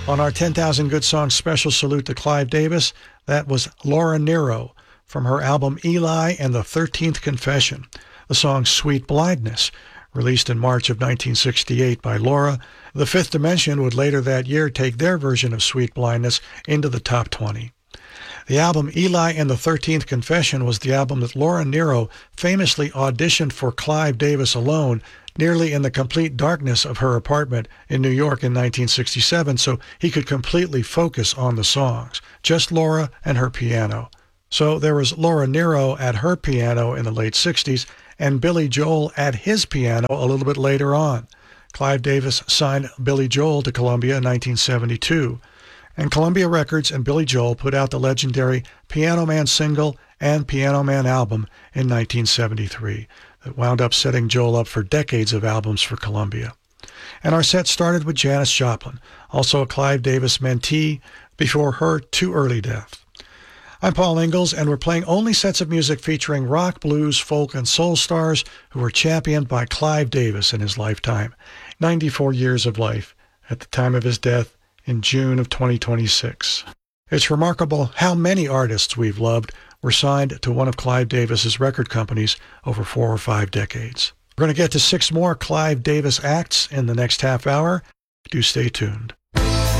On our 10,000 Good Songs special salute to Clive Davis, that was Laura Nyro from her album Eli and the 13th Confession. The song Sweet Blindness, released in March of 1968 by Laura. The Fifth Dimension would later that year take their version of Sweet Blindness into the top 20. The album Eli and the 13th Confession was the album that Laura Nyro famously auditioned for Clive Davis alone, nearly in the complete darkness of her apartment in New York in 1967, so he could completely focus on the songs. Just Laura and her piano. So there was Laura Nyro at her piano in the late 60s, and Billy Joel at his piano a little bit later on. Clive Davis signed Billy Joel to Columbia in 1972. And Columbia Records and Billy Joel put out the legendary Piano Man single and Piano Man album in 1973 that wound up setting Joel up for decades of albums for Columbia. And our set started with Janis Joplin, also a Clive Davis mentee, before her too early death. I'm Paul Ingalls, and we're playing only sets of music featuring rock, blues, folk, and soul stars who were championed by Clive Davis in his lifetime. 94 years of life at the time of his death in June of 2026. It's remarkable how many artists we've loved were signed to one of Clive Davis's record companies over 4 or 5 decades. We're going to get to 6 more Clive Davis acts in the next half hour. Do stay tuned.